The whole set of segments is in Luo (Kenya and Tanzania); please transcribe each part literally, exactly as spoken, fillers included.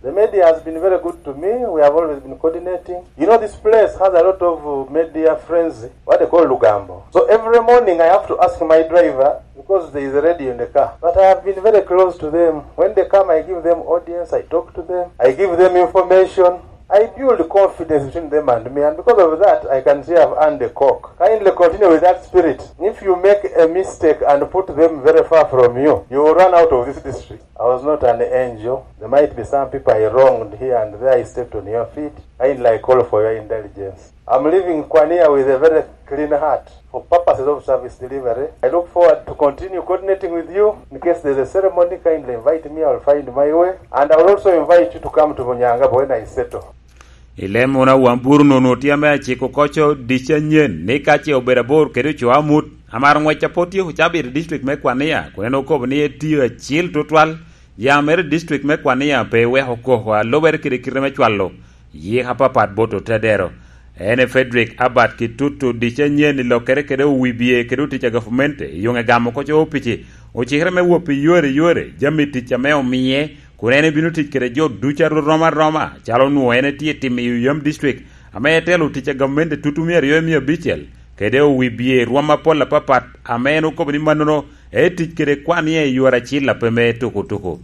The media has been very good to me. We have always been coordinating. You know, this place has a lot of uh, media friends, what they call Lugambo. So every morning I have to ask my driver, because there is a radio in the car. But I have been very close to them. When they come, I give them audience, I talk to them, I give them information. I build confidence between them and me, and because of that, I can say I've earned a cock. Kindly continue with that spirit. If you make a mistake and put them very far from you, you will run out of this district. I was not an angel. There might be some people I wronged here and there. I stepped on your feet. Kindly I call for your intelligence. I'm leaving Kwania with a very clean heart for purposes of service delivery. I look forward to continue coordinating with you. In case there's a ceremony, kindly invite me. I'll find my way. And I will also invite you to come to Munyanga when I settle. Ile mona Wamburu no notia me chiko kocho dichenyen ne kache oberabor kedo choamut amar ngwacha poti ho chabir district me Kwania kuneno ko ni tio chil total ya mer district me Kwania pe we hoko ho lober kire kire me chwallo ye hapa pat boto tedero ene Frederick Abat kitutu dichenyen lo kere kedo wibie kedo ticha government yonge gamo kocho opichi o chihre me wopi yore yore jamiti chameo mie kunene binu tich kere jo ducha roma roma chalo nuo ene tie tim yum district ame telo ticha government tutumia riyo miyo bichel kede wibie roma pola papat ame no ko ni manono e tich kere Kwania yuara chila peme tuku tuku.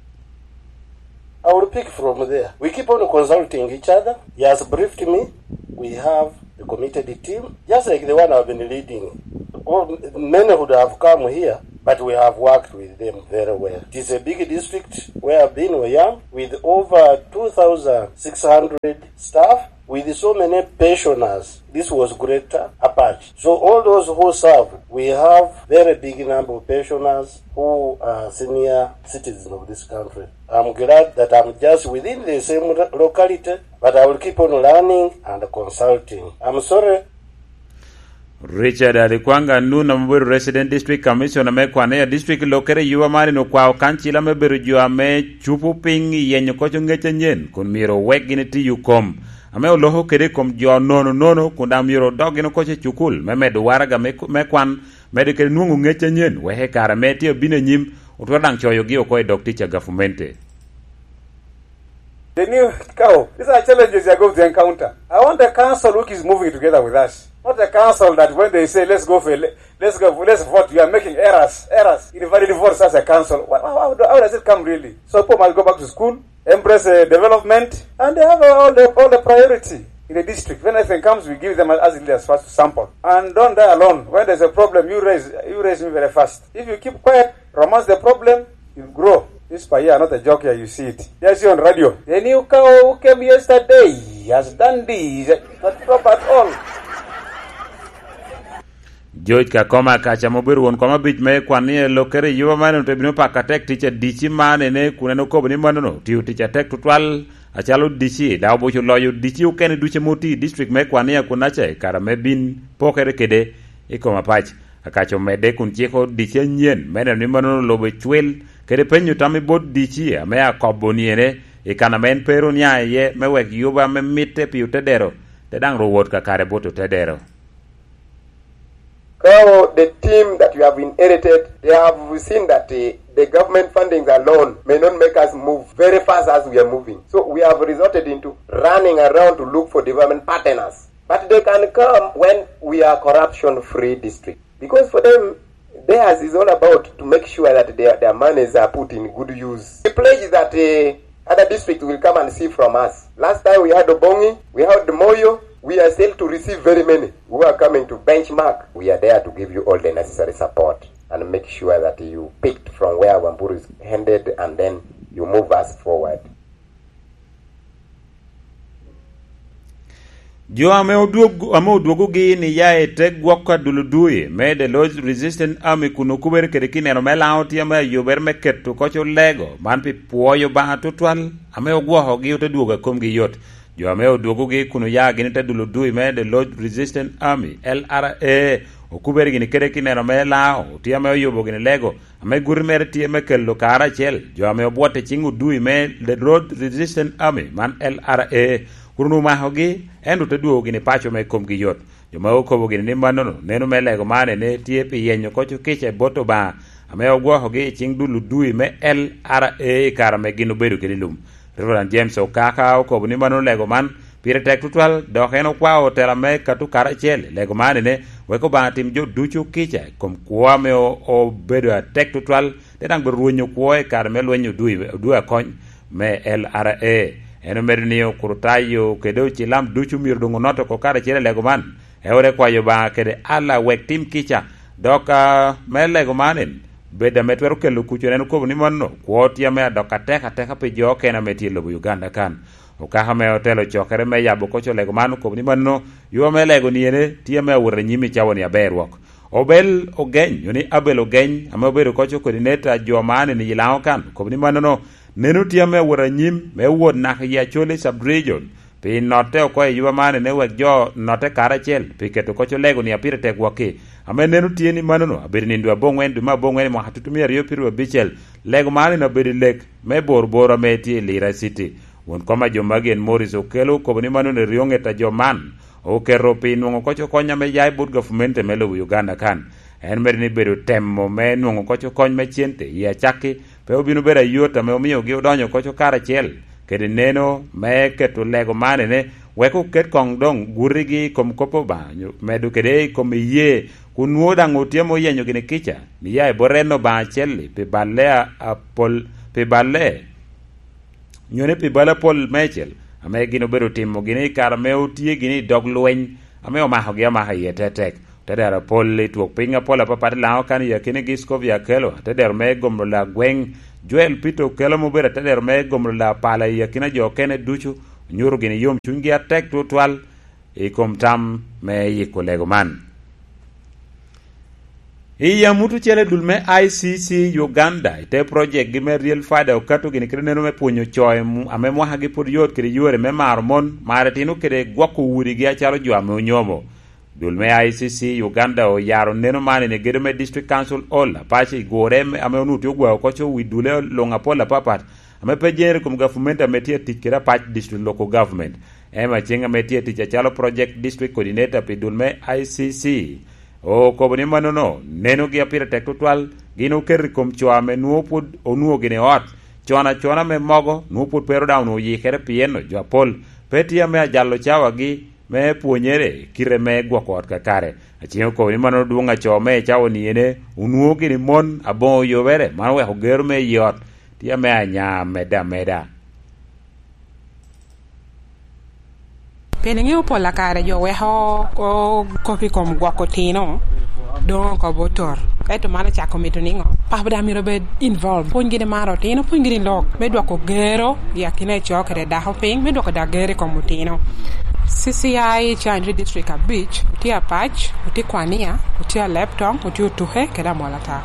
I will pick from there. We keep on consulting each other. He has briefed me. We have a committed team, just like the one I've been leading. All, many would have come here, but we have worked with them very well. It is a big district where I've been young, with over two thousand six hundred staff, with so many pensioners. This was Greater Apache. So all those who serve, we have very big number of pensioners who are senior citizens of this country. I'm glad that I'm just within the same locality, but I will keep on learning and consulting. I'm sorry. Richard Alikwanga Nuna Mburu Resident District Commissioner me Kwania District lokere yuwa mari no kwao kanchila me beruju ame chupu ping yenyo kocho ngeche nyen kun miro wegini ti yukom ame oloho kere kom jo nono nono kunda miro dogino koche chukul me medu waraga me, me kwan medu kere nungu ngeche nyen wehe kara meti obine nyim utwadang choyo gio koi dokticha gafumente. The new cow, these are challenges you are going to encounter. I want the council which is moving together with us. Not the council that when they say let's go for let's go let's vote, you are making errors, errors, invalid votes as a council. How, how, how does it come really? So people must go back to school, embrace uh, development, and they have uh, all the all the priority in the district. When anything comes, we give them as early as fast sample. And don't die alone. When there's a problem, you raise you raise me very fast. If you keep quiet, romance the problem, you grow. This per year, not a joke here, you see it. Yes, you on radio. The new cow who came yesterday has done this. Not proper at all. George Kakoma kacha mobiru won koma bich me Kwania lokere yuwa mano to bino pakatek ticha dichi mane ne kuneno kobo ni mano no tiu ticha tek tutwal achalo dichi da obo loyo dichi ukene duche moti district me Kwania kunache kara me bin pokere kede ikoma pach akacho mede kun chiko dichi nyen mene ni mano lobe chwel kede penyu tami bot dichi ame akobo niene ikana men pero nyaye me wek yuwa me mite piu tedero tedang rowot kakare boto tedero. So the team that you have inherited, they have seen that uh, the government fundings alone may not make us move very fast as we are moving. So we have resorted into running around to look for development partners. But they can come when we are corruption-free district. Because for them, theirs is all about to make sure that their, their monies are put in good use. The pledge that uh, other districts will come and see from us. Last time we had Obongi, we had Moyo. We are still to receive very many who are coming to benchmark. We are there to give you all the necessary support and make sure that you picked from where Wamburu is headed and then you move us forward. Jo ame oduogo ame oduogo gi ni yae tegwaka duludui me the Lord's Resistance Army kuno kuber kede kineno me laoti ame yober me keto kocho lego man pi puoyo ba tutwal ame ogwoho gi oteduoga kom gi yot. Jo ame oduogo gi kuno ya gini te duludui me the Lord's Resistance Army L R A okuber gini kede kineno me lao ti ame oyobo gini lego ame gurmer ti ame kello kara chel. Jo ame obuote chingu dui me the Lord's Resistance Army man L R A kurunu mahogi endo teduo gini pacho me kom gi yot. Joma okobo gini ni manono neno me lego mane ne tie pi yenyo kocho kiche boto ba ame ogwo hogi ching dulu dui me L R A kara me gino bedu kedi lum Reverend James Okaka ko ni mano lego man pire tek tutwal do heno kwa otela me katu karachel lego man ne we ko ba tim jo duchu kicha kom kwa me o bedo tek tutwal de dang ruonyo kwa e kar me lwenyo dui dui akony me L R A eno mernio kurtayo kedo chilam duchu mir dungo noto ko karachel lego man e ore kwa yo ba kede ala wek tim kicha doka me lego manin beda metwero kelo kucho neno ko ni monno kwoti ame doka teka teka pe jo kena meti lobo Uganda kan okaha me hotelo chokere me yabo kocho lego manu ko ni monno yo me lego ni ene tie me wure nyimi chawoni aberwok obel ogeny yoni abel ogeny ame obedo kocho coordinator jo mane ni yilao kan ko ni monno no nenu tie me wure nyim me wod nak ya chole sub region pe note ko yuwa mane ne wek jo note karachel pe keto kocho lego ni apire tek wake ame nenu tieni manono abiri ni ndwa bongwen duma bongwen mo hatutumia rio piru bichel lego mane na biri lek me bor bora meti Lira City won koma jo magen Morris okelo ko ni manono rionge ta jo man o kero pe nungo kocho konya me jai bud government me lo Uganda kan en mer ni bedo temmo me nungo kocho kony me chiente ya chaki pe obino bera yota me omiyo gi odonyo kocho karachel kede neno me keto lego mane ne weko ket kong dong gurigi kom kopo banyo medu kede kom ye kunwoda ngotiemo yenyo gine kicha ni ya boreno ba chelli pe balea apol pe bale nyone pe bala pol mechel ame gino bedo timo gine karme utie gine dog lwen ame o maho gi ma hayetetek tedera pol le tuok pinga pola papat lao kan ya kine gisko via kelo teder me gomro la gweng Joel Pito kelo mo bera teder me gomro la pala ya kina jo kene duchu nyuru gine yom chungi atek tutwal e kom tam me yiko lego man iya mutu chele dulme I C C Uganda ite project gi me real fada okato gine kire neno me punyo choy mu ame mo hagi pod yot kire yore me marmon mare tinu kire gwako wuri gi achalo jo ame onyomo dulme I C C Uganda o yaro neno mane ne gedeme district council all apache gore ame onuti ogwa kocho widule longa pola papat ame pejere kum government ametie tikira patch district local government ema chinga metie ticha chalo project district coordinator pe dulme I C C o ko ni manono neno gi apira tek tutwal gino ker kum chwame nuopud onuo gine ot chona chona me mogo nuopud pero down o yikere pieno japol petia me jallo chawa gi me puonyere kire me gwakot kakare achio ko ni manono duonga chome chawo ni ene unuo gine mon abo yovere manwe hoger me yot tia me anya meda meda Penengi upo la kare jo weho ko kopi kom gwako tino don ko botor eto mana cha komito ningo pa bada mi robe involve pongi de maro tino pongi de lok me do ko gero ya kine chokere da hoping me do ko da gere ko mutino C C I Chandri district a beach utia patch uti kwania utia laptop uti utuhe keda molata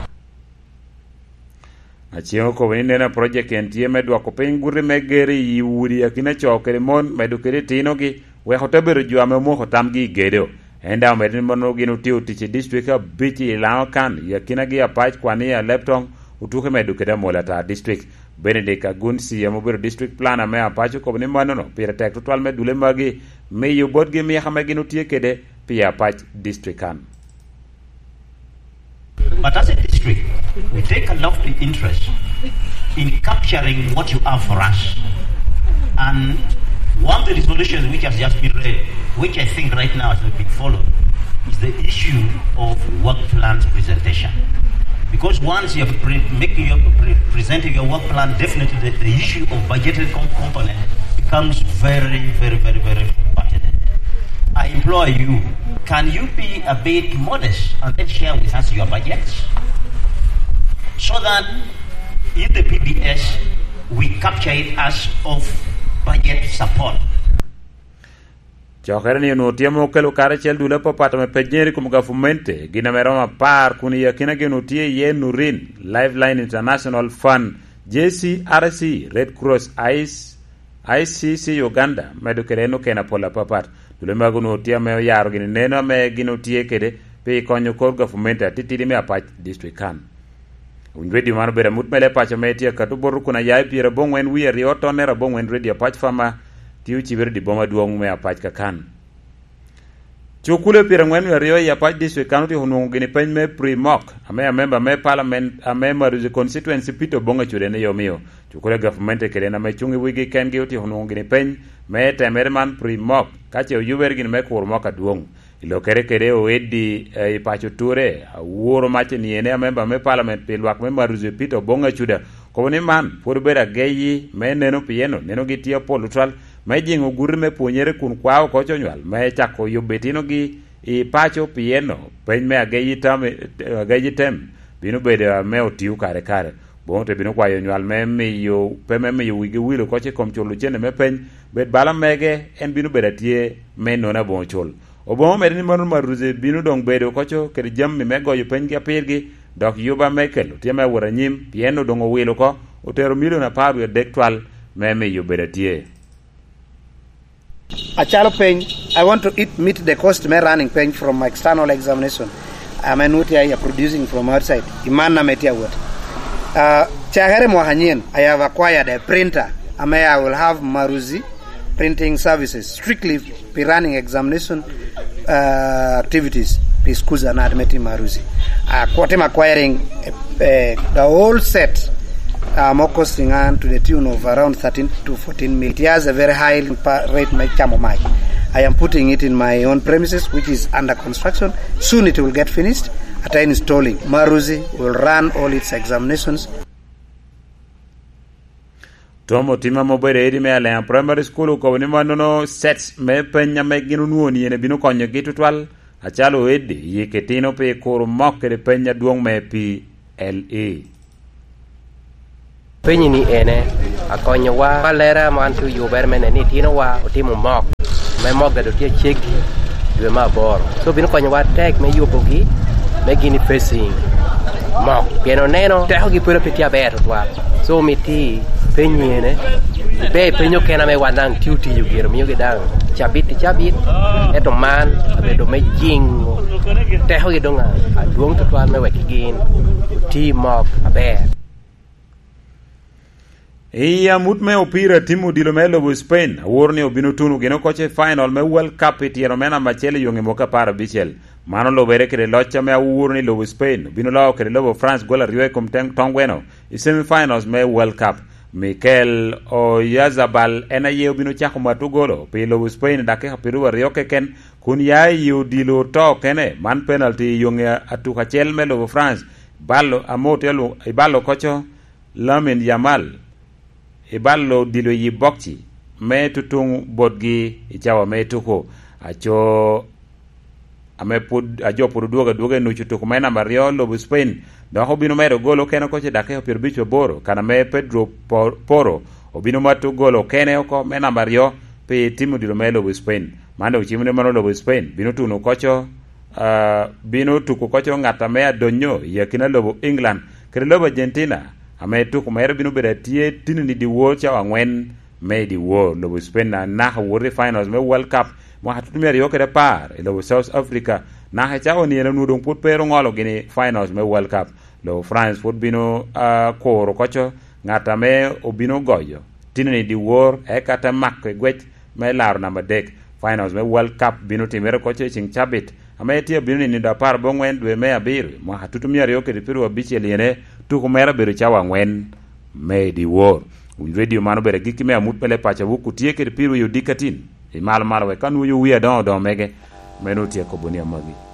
achio ko wende na project entie me do ko pengure me gere yiwuri akina chokere mon medu kere tino gi we hoteberu ju ame mo hotam gi gedo enda medin mono ginu tiu tichi district a bichi lao kan yakina gi apach kwani ya laptop utuke medu keda molata district Benedict Agunsi ya mobiru district plan ame apacho ko ni manono pira tek total medule magi me yu bodge mi xame ginu tie kede pia apach district kan. But as a district, we take a lofty interest in capturing what you have for us. And one of the resolutions which has just been read, which I think right now has been followed, is the issue of work plans presentation. Because once you're pre- making your, pre- presenting your work plan, definitely the, the issue of budgetary com- component becomes very, very, very, very pertinent. I implore you, can you be a bit modest and then share with us your budgets? So that in the P B S, we capture it as of budget support. Chokere ni no tiemo kelo kare chel dule papata me pejeri kum governmente gina meroma par kuni yakina gino tie ye Nurin Lifeline International Fund J C R C Red Cross Ice I C C Uganda medu kere no kena pola papat dule mago no tie me yaro gini neno me gino tie kede pe konyo kor governmente atitidi me apach district kan unwedi mano bere mutmele pacha me tie katu boru kuna yai pira bongwen wiye rioto nera bongwen ready apach fama tiu chibere di boma duong me apach kakan Chukule pira ngwen rio ya pa district county hunung gini pen me pre-mock ame a member me parliament a member of the constituency Peter Bonga chude ne yomio. Chukule government kere na me chungi wigi ken giuti hunung gini pen me temerman pre-mock kache uyuber gini me kurmoka duong. Ilo kere kere o edi e pacho ture wuro mache ni ene a member me parliament pilwak me maruzi Peter Bonga chude kone man pur bera geyi me neno pieno neno gitia polutral me jingo guri me puonyere kun kwao kocho nywal me chako yubetino gi i pacho pieno pen me ageyi tam ageyi tem bino bede me otiu kare kare bonte bino kwayo nywal me miyo pe me miyo wigi wilo koche komcholo chene me pen bet bala mege en bino beda tie me nona bonchol obomo medini manu maruze bino dong bedo kocho kere jammi me goyo pen gi apirgi dok yuba mekelo tie me wura nyim pieno dongo wilo ko otero milion aparu dek twal me miyo beda tie. A chalo pen, I want to eat, meet the cost me running pen from my external examination. I'm an uti I producing from outside. Imana metia what. Uh, Chahere Mohanyin, I have acquired a printer. I may I will have Maruzi printing services strictly be running examination uh, activities. Piskuza na admiti Maruzi. Uh, I'm acquiring uh, uh, the whole set. Uh, more costing on to the tune of around thirteen to fourteen million. It has a very high rate my chamomai. I am putting it in my own premises, which is under construction. Soon it will get finished. At installing, Maruzi will run all its examinations. Tomo tima mobere edi me ala primary school ko ni manono sets me penya me ginu nuoni ene binu konyo gitu twal achalo edi yeketino pe koro mokere penya duong me P L A. Penyi ni ene akonyo wa palera mantu yubermene ni tino wa utimu mok me mok da dotie cheki dwe ma boro so bino konyo wa tek me yubogi me gini facing mok pieno neno te hogi pura petia beto twa so miti penyi ene be penyo kena me wanang tuti yugiro mi yugidang chabit chabit eto man bedo me jingo te hogi donga aduong to twa me wekigin uti mok aber. Iya mut me opira timu dilo me lobo Spain awurni obino tunu geno koche final me World Cup itiero mena machele yonge moka para bichel mano lo bere kere locha me awurni lobo Spain bino lao kere lobo France gola riwe kom tongweno i semifinals me World Cup Mikel Oyarzabal ena ye bino chako matu golo pe lobo Spain dake hapiru rioke ken kun ya yu dilo to kene man penalty yonge atuka chel me lobo France ballo amotelo ibalo kocho Lamine Yamal iballo dilo yi bokchi me tutung bodgi ichawa me tuko acho ame pud ajo pud duoga duoga no chutuko me na Mario lobo Spain do ho bino mero golo keno koche dake ho pirbicho boro kana me Pedro Poro obino matu golo kene oko me na Mario pe timu dilo me lobo Spain mando chimne mano lobo Spain bino tuno kocho uh, bino tuko kocho ngata me adonyo yakina lobo England kere lobo Argentina ame tuku maero bino beda tie tini ni di wo cha wangwen me di wo lobo Spain na na hawuri finals me World Cup mo hatutumia riyo kede par lobo South Africa na hacha oni ena nudong put pero ngolo gini finals me World Cup lobo France put bino uh, koro kocho ngata me obino goyo tini ni di wo e kata mak gwech me laro namba dek finals me World Cup bino timero kocho ching chabit ame tia bino ni da par bongwen dwe me abiru mo hatutumia riyo kede piru wabichi eliene tuku mera bero chawa ngwen me di war un radio mano bere giki me amut pele pacha wuku tie ke piru yo dikatin e mal mal we kanu yo wiya don don mege meno tie ko boni amagi